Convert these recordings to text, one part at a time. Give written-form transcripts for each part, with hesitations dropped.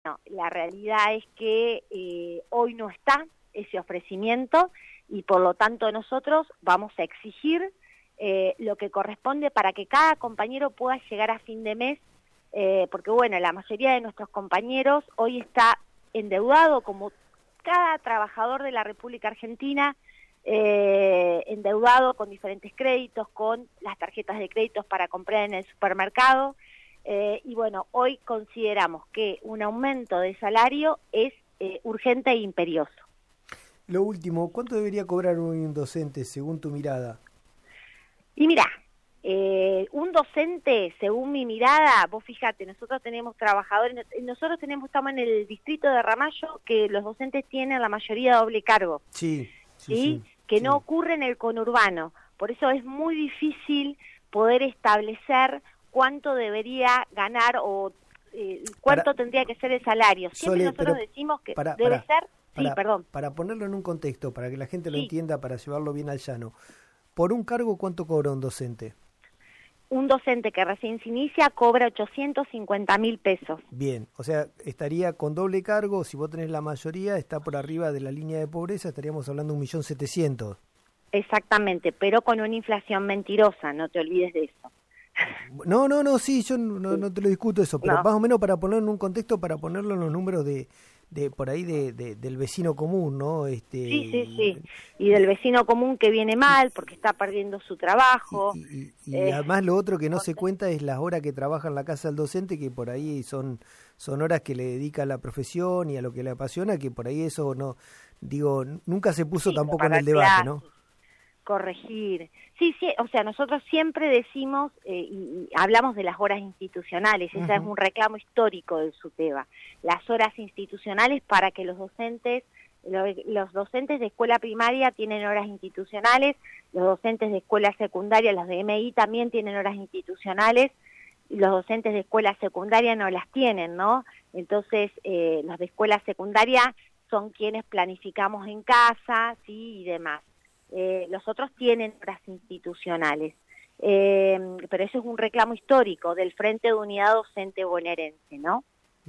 la realidad es que hoy no está ese ofrecimiento y por lo tanto nosotros vamos a exigir lo que corresponde para que cada compañero pueda llegar a fin de mes, porque bueno, la mayoría de nuestros compañeros hoy está endeudado como cada trabajador de la República Argentina, endeudado con diferentes créditos, con las tarjetas de créditos para comprar en el supermercado, y bueno, hoy consideramos que un aumento de salario es urgente e imperioso. Lo último, ¿cuánto debería cobrar un docente según tu mirada? Y mirá, un docente, según mi mirada, vos fíjate, nosotros tenemos trabajadores, estamos en el distrito de Ramallo, que los docentes tienen la mayoría doble cargo. Sí. Que no ocurre en el conurbano. Por eso es muy difícil poder establecer cuánto debería ganar o cuánto tendría que ser el salario. Siempre nosotros decimos que debe ser... Para ponerlo en un contexto, para que la gente lo entienda, para llevarlo bien al llano. ¿Por un cargo cuánto cobra un docente? Un docente que recién se inicia cobra 850.000 pesos. Bien, o sea, estaría con doble cargo, si vos tenés la mayoría, está por arriba de la línea de pobreza, estaríamos hablando de 1.700.000. Exactamente, pero con una inflación mentirosa, no te olvides de eso. No, sí, yo no te lo discuto eso, pero más o menos para ponerlo en un contexto, para ponerlo en los números de por ahí del vecino común, ¿no? Sí, y del vecino común que viene mal porque está perdiendo su trabajo. Y además lo otro que no se cuenta es las horas que trabaja en la casa del docente, que por ahí son horas que le dedica a la profesión y a lo que le apasiona, que por ahí eso nunca se puso tampoco en el debate, ¿no? Corregir. Sí, o sea, nosotros siempre decimos y hablamos de las horas institucionales, ese es un reclamo histórico del SUTEBA, las horas institucionales para que los docentes de escuela primaria tienen horas institucionales, los docentes de escuela secundaria, los de MI también tienen horas institucionales, y los docentes de escuela secundaria no las tienen, ¿no? Entonces, los de escuela secundaria son quienes planificamos en casa, sí, y demás. Los otros tienen horas institucionales, pero eso es un reclamo histórico del Frente de Unidad Docente Bonaerense, ¿no?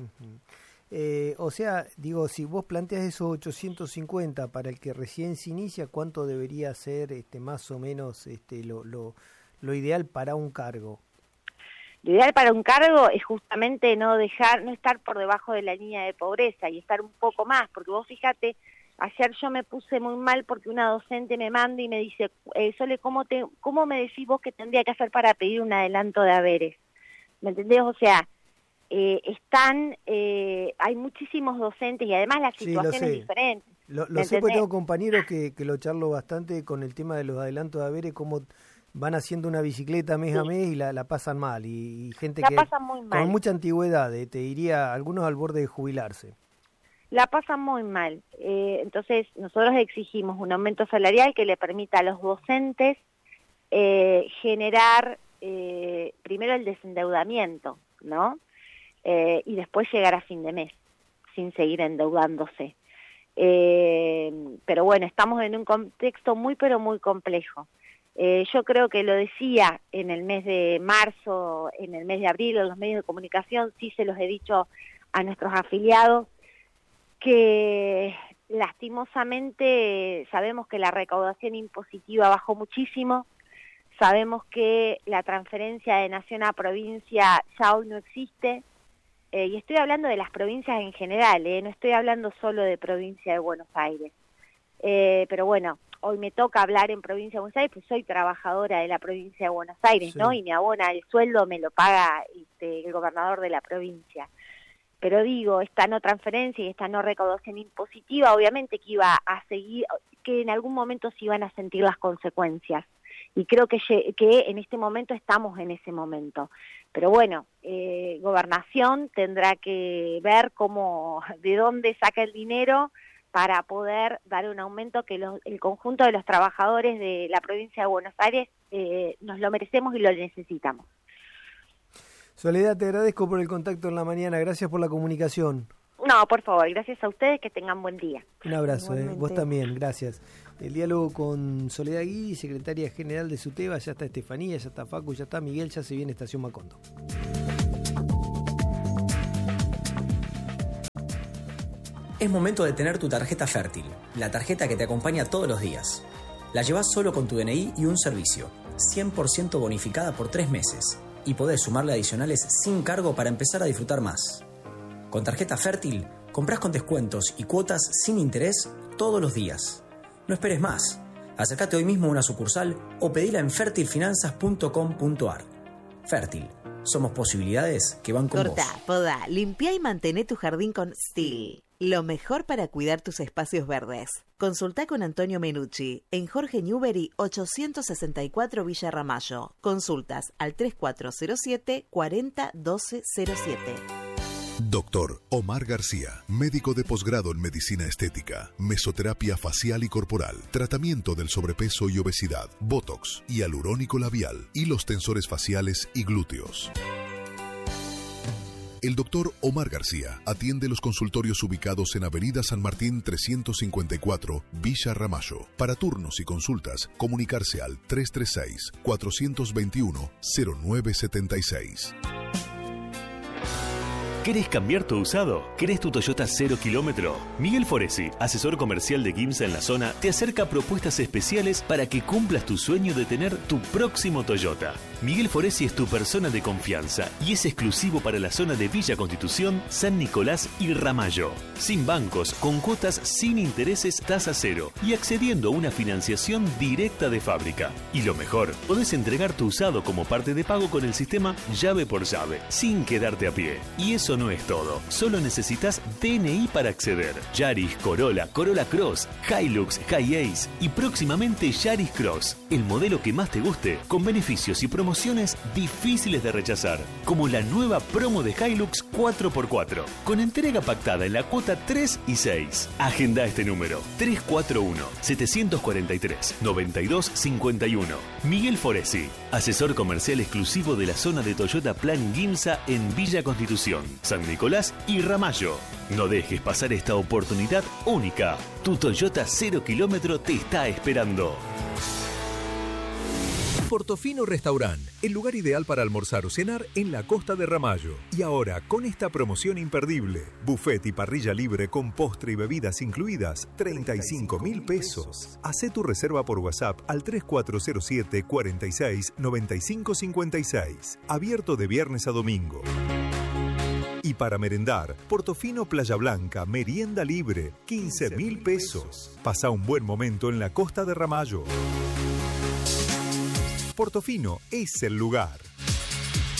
O sea, digo, si vos planteas esos 850 para el que recién se inicia, ¿cuánto debería ser más o menos lo ideal para un cargo? Lo ideal para un cargo es justamente no estar por debajo de la línea de pobreza y estar un poco más, porque vos fíjate, ayer yo me puse muy mal porque una docente me manda y me dice, Sole, ¿cómo me decís vos que tendría que hacer para pedir un adelanto de haberes? ¿Me entendés? O sea, hay muchísimos docentes y además la situación es diferente. Lo sé porque tengo compañeros que lo charlo bastante con el tema de los adelantos de haberes, cómo van haciendo una bicicleta mes a mes y la pasan mal. Y gente que pasan muy mal. Con mucha antigüedad, te diría, algunos al borde de jubilarse. La pasan muy mal. Entonces, nosotros exigimos un aumento salarial que le permita a los docentes generar primero el desendeudamiento, ¿no? Y después llegar a fin de mes, sin seguir endeudándose. Pero bueno, estamos en un contexto muy, pero muy complejo. Yo creo que lo decía en el mes de marzo, en el mes de abril, en los medios de comunicación, sí se los he dicho a nuestros afiliados, que lastimosamente sabemos que la recaudación impositiva bajó muchísimo, sabemos que la transferencia de nación a provincia ya hoy no existe, y estoy hablando de las provincias en general, no estoy hablando solo de provincia de Buenos Aires, pero bueno, hoy me toca hablar en provincia de Buenos Aires, pues soy trabajadora de la provincia de Buenos Aires, sí, ¿no? Y me abona el sueldo, me lo paga el gobernador de la provincia. Pero digo, esta no transferencia y esta no recaudación impositiva, obviamente que iba a seguir, que en algún momento se iban a sentir las consecuencias. Y creo que en este momento estamos en ese momento. Pero bueno, Gobernación tendrá que ver de dónde saca el dinero para poder dar un aumento que el conjunto de los trabajadores de la provincia de Buenos Aires nos lo merecemos y lo necesitamos. Soledad, te agradezco por el contacto en la mañana, gracias por la comunicación. No, por favor, gracias a ustedes, que tengan buen día. Un abrazo, vos también, gracias. El diálogo con Soledad Guidi, secretaria general de SUTEBA, ya está Estefanía, ya está Facu, ya está Miguel, ya se viene Estación Macondo. Es momento de tener tu tarjeta Fértil, la tarjeta que te acompaña todos los días. La llevas solo con tu DNI y un servicio, 100% bonificada por 3 meses, y podés sumarle adicionales sin cargo para empezar a disfrutar más. Con tarjeta Fértil, compras con descuentos y cuotas sin interés todos los días. No esperes más. Acércate hoy mismo a una sucursal o pedila en fertilfinanzas.com.ar. Fértil. Somos posibilidades que van con vos. Cortá, podá, limpiá y mantené tu jardín con Stihl. Lo mejor para cuidar tus espacios verdes. Consultá con Antonio Menucci en Jorge Newbery 864 Villa Ramallo. Consultas al 3407 40 12 07. Doctor Omar García, médico de posgrado en medicina estética, mesoterapia facial y corporal, tratamiento del sobrepeso y obesidad, botox, hialurónico labial, hilos tensores faciales y glúteos. El doctor Omar García atiende los consultorios ubicados en Avenida San Martín 354, Villa Ramallo. Para turnos y consultas, comunicarse al 336-421-0976. ¿Querés cambiar tu usado? ¿Querés tu Toyota 0 kilómetro? Miguel Foresi, asesor comercial de Quimsa en la zona, te acerca propuestas especiales para que cumplas tu sueño de tener tu próximo Toyota. Miguel Foresi es tu persona de confianza y es exclusivo para la zona de Villa Constitución, San Nicolás y Ramallo. Sin bancos, con cuotas sin intereses, tasa cero y accediendo a una financiación directa de fábrica. Y lo mejor, podés entregar tu usado como parte de pago con el sistema llave por llave, sin quedarte a pie. Y eso no es todo, solo necesitas DNI para acceder. Yaris, Corolla, Corolla Cross, Hilux, Hi-Ace y próximamente Yaris Cross. El modelo que más te guste, con beneficios y promociones difíciles de rechazar, como la nueva promo de Hilux 4x4, con entrega pactada en la cuota 3 y 6. Agenda este número, 341-743-9251. Miguel Foresi, asesor comercial exclusivo de la zona de Toyota Plan Quimsa en Villa Constitución, San Nicolás y Ramallo. No dejes pasar esta oportunidad única. Tu Toyota 0 kilómetro te está esperando. Portofino Restaurant, el lugar ideal para almorzar o cenar en la costa de Ramallo. Y ahora, con esta promoción imperdible, buffet y parrilla libre con postre y bebidas incluidas, 35.000 pesos. Hacé tu reserva por WhatsApp al 3407 46 95 56. Abierto de viernes a domingo. Y para merendar, Portofino Playa Blanca, merienda libre, 15.000 pesos. Pasa un buen momento en la costa de Ramallo. Portofino es el lugar.